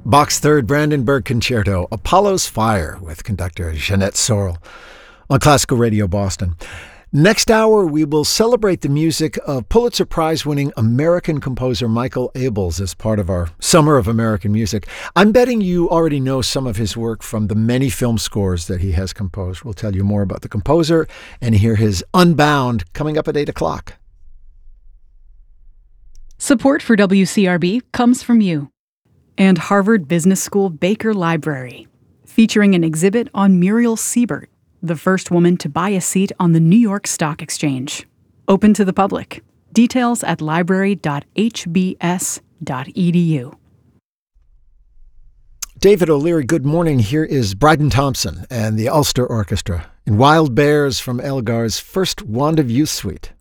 Bach's Third Brandenburg Concerto, Apollo's Fire, with conductor Jeanette Sorrell, on Classical Radio Boston. Next hour, we will celebrate the music of Pulitzer Prize-winning American composer Michael Abels as part of our Summer of American Music. I'm betting you already know some of his work from the many film scores that he has composed. We'll tell you more about the composer and hear his Unbound coming up at 8 o'clock. Support for WCRB comes from you and Harvard Business School Baker Library, featuring an exhibit on Muriel Siebert, the first woman to buy a seat on the New York Stock Exchange. Open to the public. Details at library.hbs.edu. David O'Leary, good morning. Here is Bryden Thompson and the Ulster Orchestra in Wild Bears from Elgar's First Wand of Youth Suite.